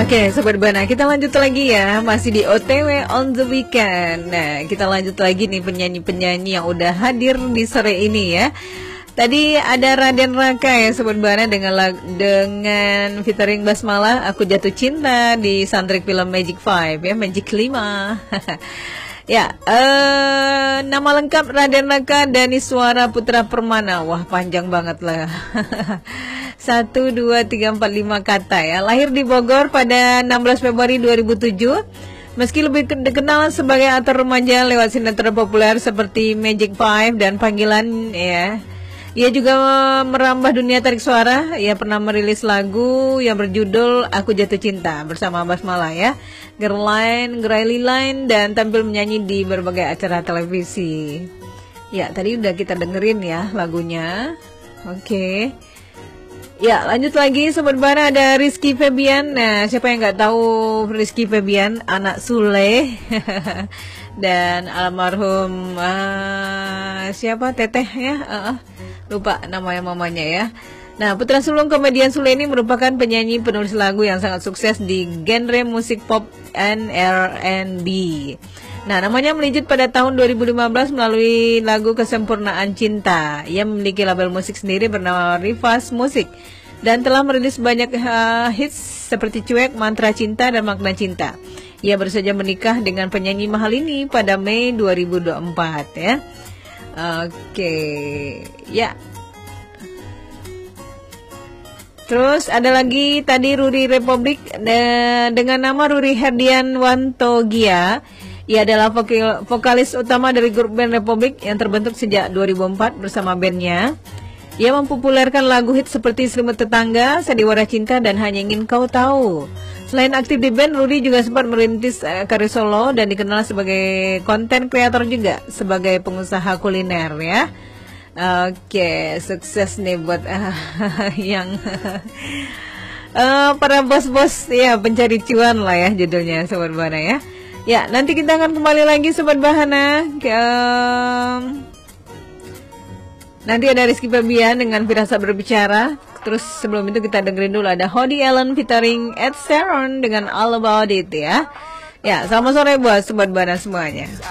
Oke, Sobat Bana, kita lanjut lagi ya. Masih di OTW on the weekend. Nah, kita lanjut lagi nih penyanyi-penyanyi yang udah hadir di sore ini ya. Tadi ada Raden Raka ya Sobat Bana dengan featuring Basmalah, Aku Jatuh Cinta di soundtrack film Magic 5 ya, Magic 5. Ya, nama lengkap Raden Raka Daniswara Putra Permana. Wah, panjang banget lah. 1, 2, 3, 4, 5 kata ya. Lahir di Bogor pada 16 Februari 2007. Meski lebih dikenal sebagai aktor remaja lewat sinetron populer seperti Magic 5 dan Panggilan ya. Ia juga merambah dunia tarik suara. Ia pernah merilis lagu yang berjudul Aku Jatuh Cinta bersama Basmalah ya, Girl Line, Graily Line, dan tampil menyanyi di berbagai acara televisi. Ya, tadi udah kita dengerin ya lagunya. Oke. Ya, lanjut lagi Sobat Bana, ada Rizky Febian. Nah, siapa yang nggak tahu Rizky Febian, anak Sule dan almarhum siapa Teteh ya, lupa namanya mamanya ya. Nah, putra sulung komedian Sule ini merupakan penyanyi penulis lagu yang sangat sukses di genre musik pop and R&B. Nah, namanya melejit pada tahun 2015 melalui lagu Kesempurnaan Cinta. Ia memiliki label musik sendiri bernama Rivas Musik dan telah merilis banyak hits seperti Cuek, Mantra Cinta, dan Makna Cinta. Ia baru saja menikah dengan penyanyi mahal ini pada Mei 2024 ya. Oke, ya. Terus ada lagi tadi Ruri Republik dengan nama Ruri Herdian Wantogia. Ia adalah vokalis utama dari grup band Republik yang terbentuk sejak 2004 bersama bandnya. Ia mempopulerkan lagu hit seperti Selimut Tetangga, Sandiwara Cinta, dan Hanya Ingin Kau Tahu. Selain aktif di band, Rudi juga sempat merintis karir solo dan dikenal sebagai konten kreator juga, sebagai pengusaha kuliner ya. Oke, sukses nih buat yang para bos-bos ya, pencari cuan lah ya judulnya Sobat Bana ya. Ya, nanti kita akan kembali lagi Sobat Bahana. Nanti ada Rizky Febian dengan Firasat Berbicara. Terus sebelum itu kita dengerin dulu ada Hody Allen featuring Ed Sheeran dengan All About It ya. Ya, selamat sore buat Sobat Bahana semuanya.